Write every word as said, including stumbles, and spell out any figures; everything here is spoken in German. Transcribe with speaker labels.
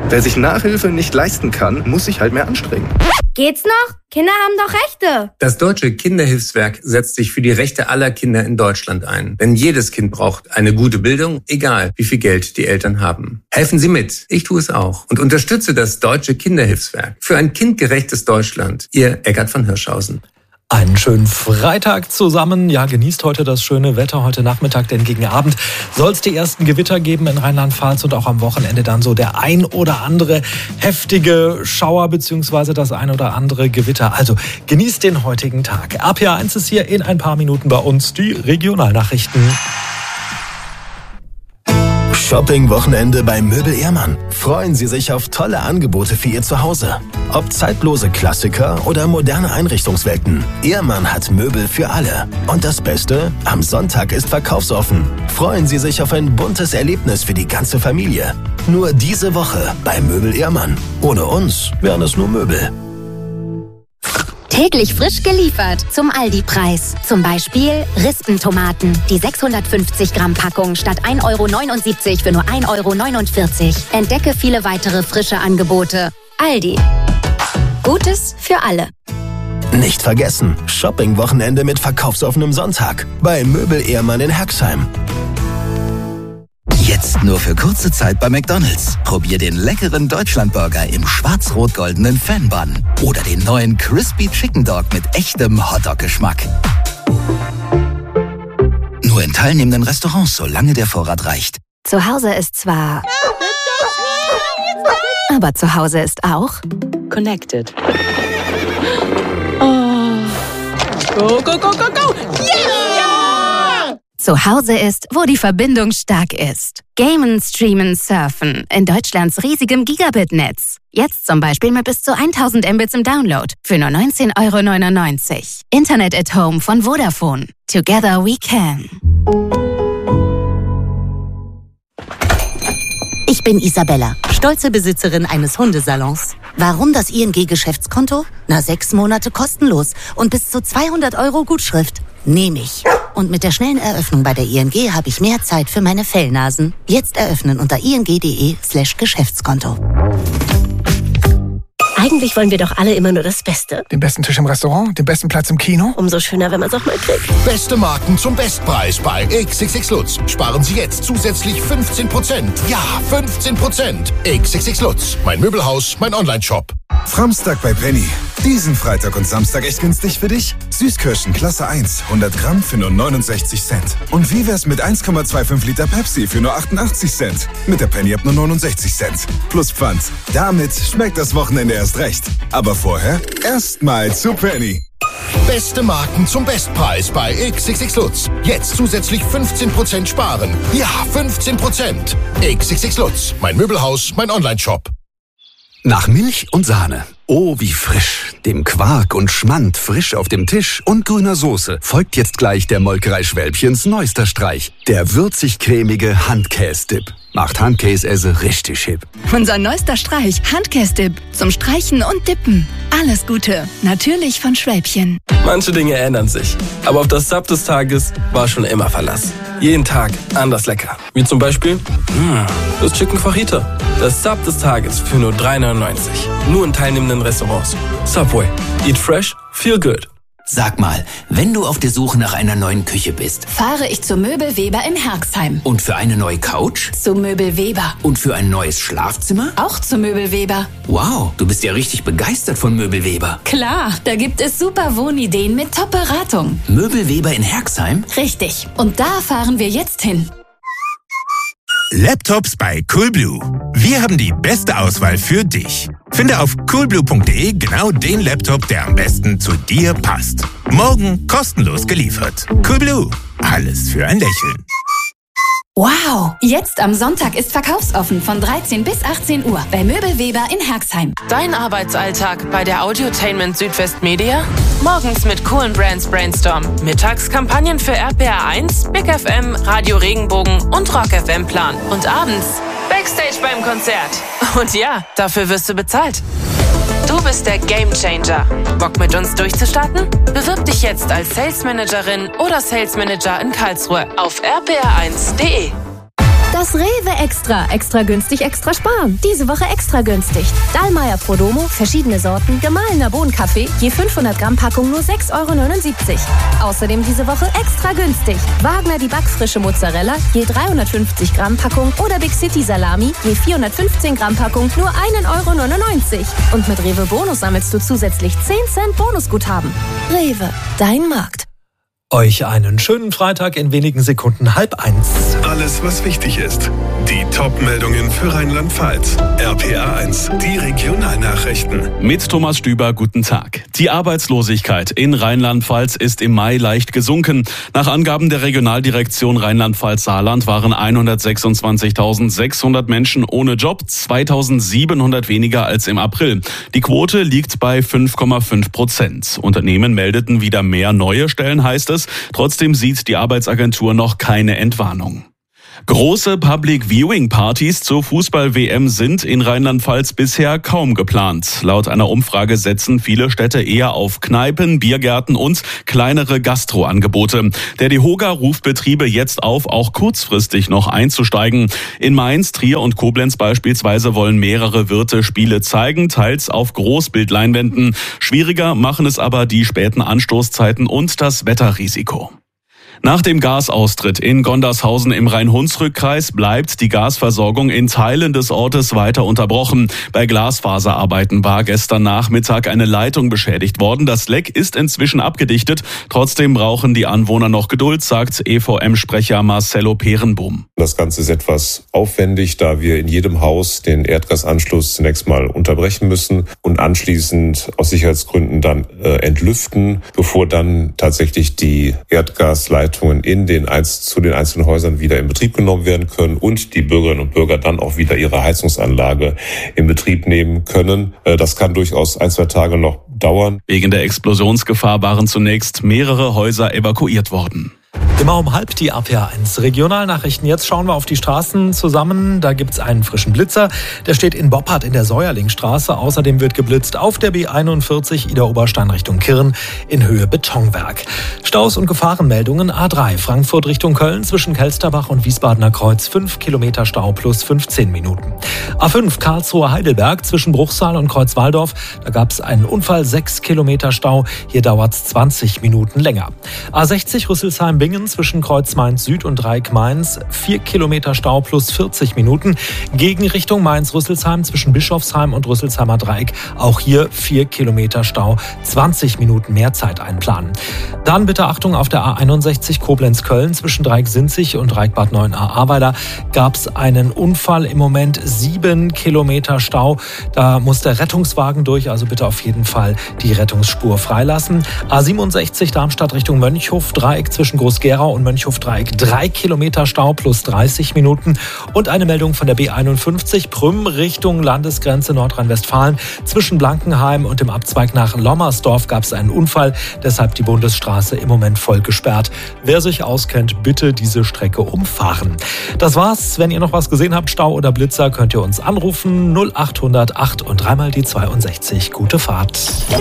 Speaker 1: Wer sich Nachhilfe nicht leisten kann, muss sich halt mehr anstrengen.
Speaker 2: Geht's noch? Kinder haben doch Rechte.
Speaker 3: Das Deutsche Kinderhilfswerk setzt sich für die Rechte aller Kinder in Deutschland ein. Denn jedes Kind braucht eine gute Bildung, egal wie viel Geld die Eltern haben. Helfen Sie mit. Ich tue es auch. Und unterstütze das Deutsche Kinderhilfswerk für ein kindgerechtes Deutschland. Ihr Eckart von Hirschhausen.
Speaker 4: Einen schönen Freitag zusammen. Ja, genießt heute das schöne Wetter heute Nachmittag, denn gegen Abend soll es die ersten Gewitter geben in Rheinland-Pfalz und auch am Wochenende dann so der ein oder andere heftige Schauer beziehungsweise das ein oder andere Gewitter. Also genießt den heutigen Tag. R P R eins ist hier in ein paar Minuten bei uns, die Regionalnachrichten.
Speaker 5: Shopping-Wochenende bei Möbel Ehrmann. Freuen Sie sich auf tolle Angebote für Ihr Zuhause. Ob zeitlose Klassiker oder moderne Einrichtungswelten. Ehrmann hat Möbel für alle. Und das Beste? Am Sonntag ist verkaufsoffen. Freuen Sie sich auf ein buntes Erlebnis für die ganze Familie. Nur diese Woche bei Möbel Ehrmann. Ohne uns wären es nur Möbel.
Speaker 6: Täglich frisch geliefert zum Aldi-Preis. Zum Beispiel Rispentomaten. Die sechshundertfünfzig Gramm Packung statt ein Euro neunundsiebzig für nur ein Euro neunundvierzig. Entdecke viele weitere frische Angebote. Aldi. Gutes für alle.
Speaker 5: Nicht vergessen, Shopping-Wochenende mit verkaufsoffenem Sonntag bei Möbel Ehrmann in Herxheim.
Speaker 7: Jetzt nur für kurze Zeit bei McDonald's. Probier den leckeren Deutschlandburger im schwarz-rot-goldenen Fan-Bun. Oder den neuen Crispy Chicken Dog mit echtem Hotdog-Geschmack. Nur in teilnehmenden Restaurants, solange der Vorrat reicht.
Speaker 6: Zu Hause ist zwar... Aber zu Hause ist auch...
Speaker 8: Connected. Oh. Go, go, go, go, go! Yeah!
Speaker 6: Zu Hause ist, wo die Verbindung stark ist. Gamen, Streamen, Surfen in Deutschlands riesigem Gigabit-Netz. Jetzt zum Beispiel mit bis zu tausend Mbits im Download für nur neunzehn Euro neunundneunzig. Internet at Home von Vodafone. Together we can.
Speaker 9: Ich bin Isabella, stolze Besitzerin eines Hundesalons. Warum das I N G-Geschäftskonto? Na, sechs Monate kostenlos und bis zu zweihundert Euro Gutschrift. Nehme ich. Und mit der schnellen Eröffnung bei der I N G habe ich mehr Zeit für meine Fellnasen. Jetzt eröffnen unter ing.de slash Geschäftskonto.
Speaker 10: Eigentlich wollen wir doch alle immer nur das Beste.
Speaker 11: Den besten Tisch im Restaurant, den besten Platz im Kino.
Speaker 10: Umso schöner, wenn man es auch mal kriegt.
Speaker 12: Beste Marken zum Bestpreis bei X X X Lutz. Sparen Sie jetzt zusätzlich fünfzehn Prozent. Ja, fünfzehn Prozent. X X X Lutz. Mein Möbelhaus, mein Online-Shop.
Speaker 13: Framstag bei Penny. Diesen Freitag und Samstag echt günstig für dich? Süßkirschen Klasse eins, hundert Gramm für nur neunundsechzig Cent. Und wie wär's mit eins Komma fünfundzwanzig Liter Pepsi für nur achtundachtzig Cent? Mit der Penny ab nur neunundsechzig Cent. Plus Pfand. Damit schmeckt das Wochenende erst recht. Aber vorher erstmal zu Penny.
Speaker 12: Beste Marken zum Bestpreis bei X X X Lutz. Jetzt zusätzlich fünfzehn Prozent sparen. Ja, fünfzehn Prozent. X X X Lutz. Mein Möbelhaus, mein Online-Shop.
Speaker 14: Nach Milch und Sahne. Oh, wie frisch. Dem Quark und Schmand frisch auf dem Tisch und grüner Soße folgt jetzt gleich der Molkerei Schwälbchens neuester Streich. Der würzig-cremige Handkäse-Dip. Macht Handkäse richtig hip.
Speaker 15: Unser neuester Streich, Handkäse-Dip. Zum Streichen und Dippen. Alles Gute. Natürlich von Schwälbchen.
Speaker 16: Manche Dinge ändern sich. Aber auf das Sub des Tages war schon immer Verlass. Jeden Tag anders lecker. Wie zum Beispiel mh, das Chicken Fajita. Das Sub des Tages für nur drei neunundneunzig. Nur in teilnehmenden Restaurants. Subway. Eat fresh, feel good.
Speaker 7: Sag mal, wenn du auf der Suche nach einer neuen Küche bist,
Speaker 15: fahre ich zu Möbel Weber in Herxheim.
Speaker 7: Und für eine neue Couch?
Speaker 15: Zu Möbel Weber.
Speaker 7: Und für ein neues Schlafzimmer?
Speaker 15: Auch zu Möbel Weber.
Speaker 7: Wow, du bist ja richtig begeistert von Möbel Weber.
Speaker 15: Klar, da gibt es super Wohnideen mit Top-Beratung.
Speaker 7: Möbel Weber in Herxheim?
Speaker 15: Richtig. Und da fahren wir jetzt hin.
Speaker 17: Laptops bei Coolblue. Wir haben die beste Auswahl für dich. Finde auf coolblue punkt de genau den Laptop, der am besten zu dir passt. Morgen kostenlos geliefert. Coolblue. Alles für ein Lächeln.
Speaker 15: Wow! Jetzt am Sonntag ist verkaufsoffen von dreizehn bis achtzehn Uhr bei Möbel Weber in Herxheim.
Speaker 18: Dein Arbeitsalltag bei der Audiotainment Südwest Media? Morgens mit coolen Brands Brainstorm. Mittags Kampagnen für R P R eins, Big F M, Radio Regenbogen und Rock F M Plan. Und abends Backstage beim Konzert. Und ja, dafür wirst du bezahlt. Du bist der Gamechanger. Bock mit uns durchzustarten? Bewirb dich jetzt als Sales Managerin oder Sales Manager in Karlsruhe auf r p r eins punkt de.
Speaker 19: Das Rewe Extra. Extra günstig, extra sparen. Diese Woche extra günstig. Dallmayr Prodomo, verschiedene Sorten, gemahlener Bohnenkaffee, je fünfhundert Gramm Packung nur sechs Euro neunundsiebzig. Außerdem diese Woche extra günstig. Wagner die backfrische Mozzarella, je dreihundertfünfzig Gramm Packung oder Big City Salami, je vierhundertfünfzehn Gramm Packung nur ein Euro neunundneunzig. Und mit Rewe Bonus sammelst du zusätzlich zehn Cent Bonusguthaben. Rewe, dein Markt.
Speaker 4: Euch einen schönen Freitag, in wenigen Sekunden halb eins.
Speaker 20: Alles, was wichtig ist. Die Top-Meldungen für Rheinland-Pfalz. R P A eins, die Regionalnachrichten.
Speaker 21: Mit Thomas Stüber, guten Tag. Die Arbeitslosigkeit in Rheinland-Pfalz ist im Mai leicht gesunken. Nach Angaben der Regionaldirektion Rheinland-Pfalz-Saarland waren hundertsechsundzwanzigtausendsechshundert Menschen ohne Job, zweitausendsiebenhundert weniger als im April. Die Quote liegt bei fünf Komma fünf Prozent. Unternehmen meldeten wieder mehr neue Stellen, heißt es. Trotzdem sieht die Arbeitsagentur noch keine Entwarnung. Große Public-Viewing-Partys zur Fußball-W M sind in Rheinland-Pfalz bisher kaum geplant. Laut einer Umfrage setzen viele Städte eher auf Kneipen, Biergärten und kleinere Gastroangebote. Der DEHOGA ruft Betriebe jetzt auf, auch kurzfristig noch einzusteigen. In Mainz, Trier und Koblenz beispielsweise wollen mehrere Wirte Spiele zeigen, teils auf Großbildleinwänden. Schwieriger machen es aber die späten Anstoßzeiten und das Wetterrisiko. Nach dem Gasaustritt in Gondarshausen im Rhein-Hunsrück-Kreis bleibt die Gasversorgung in Teilen des Ortes weiter unterbrochen. Bei Glasfaserarbeiten war gestern Nachmittag eine Leitung beschädigt worden. Das Leck ist inzwischen abgedichtet. Trotzdem brauchen die Anwohner noch Geduld, sagt E V M-Sprecher Marcello Perenboom.
Speaker 22: Das Ganze ist etwas aufwendig, da wir in jedem Haus den Erdgasanschluss zunächst mal unterbrechen müssen und anschließend aus Sicherheitsgründen dann äh, entlüften, bevor dann tatsächlich die Erdgasleitung in den zu den einzelnen Häusern wieder in Betrieb genommen werden können und die Bürgerinnen und Bürger dann auch wieder ihre Heizungsanlage in Betrieb nehmen können. Das kann durchaus ein, zwei Tage noch dauern.
Speaker 21: Wegen der Explosionsgefahr waren zunächst mehrere Häuser evakuiert worden.
Speaker 4: Immer um halb die R P A eins Regionalnachrichten. Jetzt schauen wir auf die Straßen zusammen. Da gibt's einen frischen Blitzer. Der steht in Boppard in der Säuerlingstraße. Außerdem wird geblitzt auf der B einundvierzig Idar-Oberstein Richtung Kirn in Höhe Betonwerk. Staus und Gefahrenmeldungen. A drei Frankfurt Richtung Köln zwischen Kelsterbach und Wiesbadener Kreuz. fünf Kilometer Stau plus fünfzehn Minuten. A fünf Karlsruhe Heidelberg zwischen Bruchsal und Kreuzwaldorf. Da gab's einen Unfall. sechs Kilometer Stau. Hier dauert's zwanzig Minuten länger. A sechzig Rüsselsheim-Bingen zwischen Kreuz Mainz Süd und Dreieck Mainz. vier Kilometer Stau plus vierzig Minuten. Gegenrichtung Mainz-Rüsselsheim zwischen Bischofsheim und Rüsselsheimer Dreieck. Auch hier vier Kilometer Stau. zwanzig Minuten mehr Zeit einplanen. Dann bitte Achtung auf der A einundsechzig Koblenz-Köln zwischen Dreieck-Sinzig und Dreieck-Bad Neuenahr-Ahrweiler gab es einen Unfall. Im Moment sieben Kilometer Stau. Da muss der Rettungswagen durch. Also bitte auf jeden Fall die Rettungsspur freilassen. A siebenundsechzig Darmstadt Richtung Mönchhof. Dreieck zwischen Groß-Gerau und Mönchhof-Dreieck. Drei Kilometer Stau plus dreißig Minuten. Und eine Meldung von der B einundfünfzig Prüm Richtung Landesgrenze Nordrhein-Westfalen. Zwischen Blankenheim und dem Abzweig nach Lommersdorf gab es einen Unfall. Deshalb die Bundesstraße im Moment voll gesperrt. Wer sich auskennt, bitte diese Strecke umfahren. Das war's. Wenn ihr noch was gesehen habt, Stau oder Blitzer, könnt ihr uns anrufen. null acht hundert acht und dreimal die zweiundsechzig. Gute Fahrt.